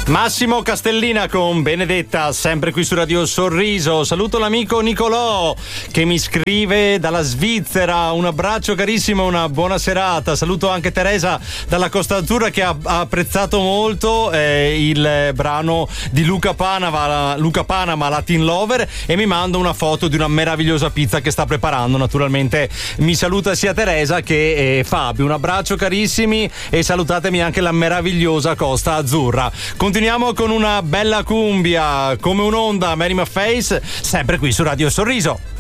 Massimo Castellina con Benedetta, sempre qui su Radio Sorriso. Saluto l'amico Nicolò che mi scrive dalla Svizzera. Un abbraccio carissimo, una buona serata. Saluto anche Teresa dalla Costa Azzurra che ha apprezzato molto il brano di Luca Panama, Latin Lover, e mi manda una foto di una meravigliosa pizza che sta preparando. Naturalmente mi saluta sia Teresa che Fabio. Un abbraccio carissimi e salutatemi anche la meravigliosa Costa Azzurra. Continuiamo con una bella cumbia come un'onda, Mary Maface, sempre qui su Radio Sorriso.